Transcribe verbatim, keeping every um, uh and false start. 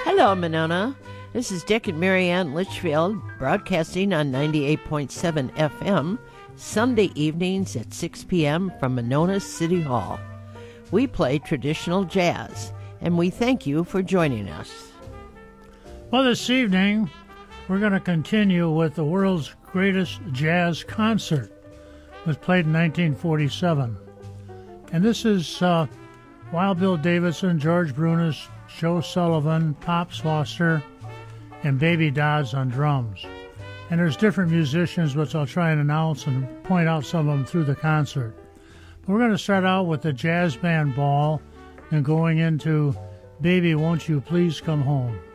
Hello, Monona. This is Dick and Marianne Litchfield, broadcasting on ninety-eight point seven F M, Sunday evenings at six p.m. from Monona City Hall. We play traditional jazz, and we thank you for joining us. Well, this evening, we're going to continue with the world's greatest jazz concert. It was played in nineteen forty-seven. And this is uh, Wild Bill Davidson, George Brunis, Joe Sullivan, Pops Foster, and Baby Dodds on drums. And there's different musicians, which I'll try and announce and point out some of them through the concert. But we're going to start out with the Jazz Band Ball and going into Baby, Won't You Please Come Home.